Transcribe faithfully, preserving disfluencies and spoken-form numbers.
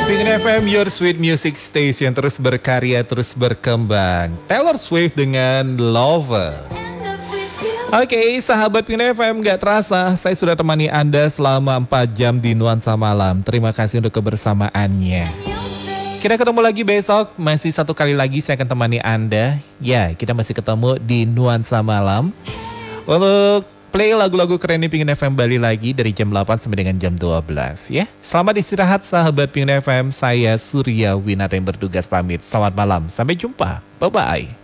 Pingin F M, your sweet music station, terus berkarya, terus berkembang. Taylor Swift dengan Lover. Oke, okay, sahabat Pingin F M, gak terasa saya sudah temani Anda selama empat jam di Nuansa Malam. Terima kasih untuk kebersamaannya. Kita ketemu lagi besok, masih satu kali lagi saya akan temani Anda. Ya, kita masih ketemu di Nuansa Malam untuk play lagu-lagu keren di Pingin F M Bali lagi dari jam delapan sampai dengan jam dua belas ya. Selamat istirahat sahabat Pingin F M. Saya Surya Winata yang bertugas pamit. Selamat malam, sampai jumpa. Bye-bye.